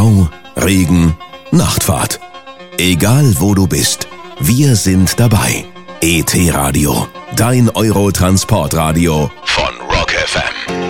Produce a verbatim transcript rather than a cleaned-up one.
Stau, Regen, Nachtfahrt. Egal wo du bist, wir sind dabei. E T Radio, dein Euro-Transportradio von Rock F M.